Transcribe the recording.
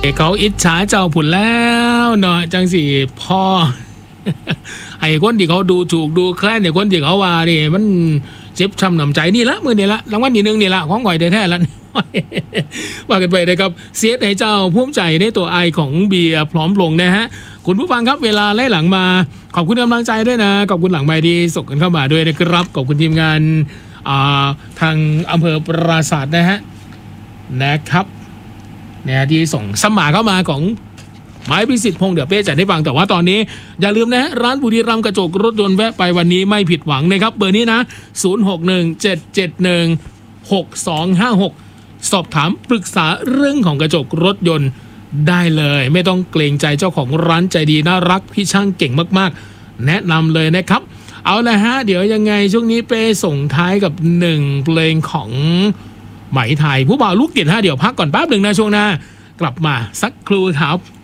เขาอิจฉาเจ้าผุนแล้วเนาะจังสิพ่อ ไอ้คนที่เขาดูถูกดูแคลนเนี่ยคนที่เขาว่านี่มันเจ็บช้ำหนำใจนี่ละมือนี่ละรางวัลที่หนึ่งนี่ละของก่อยแท้ๆแล้ว ว่ากันไปนะครับเสียให้เจ้าภูมิใจในตัวไอของเบียร์พร้อมลงนะฮะคุณผู้ฟังครับเวลาไล่หลังมาขอบคุณกำลังใจด้วยนะขอบคุณหลังไมค์ที่ส่งกันเข้ามาด้วยนะครับขอบคุณทีมงานทางอำเภอปราสาทนะครับเนี่ยที่ส่งสมัครเข้ามาของหมายพิสิทธิ์พงษ์เดี๋ยวเป้จัดให้ฟังแต่ว่าตอนนี้อย่าลืมนะร้านบุรีรัมย์กระจกรถยนต์แวะไปวันนี้ไม่ผิดหวังนะครับเบอร์นี้นะ0617716256สอบถามปรึกษาเรื่องของกระจกรถยนต์ได้เลยไม่ต้องเกรงใจเจ้าของร้านใจดีน่ารักพี่ช่างเก่งมากๆแนะนำเลยนะครับเอาละฮะเดี๋ยวยังไงช่วงนี้เป้ส่งท้ายกับ1เพลงของไหมไทยผู้บ่าวลูกติดเดี๋ยวพักก่อนแป๊บหนึ่งนะช่วงหน้ากลับมาสักครู่ครับ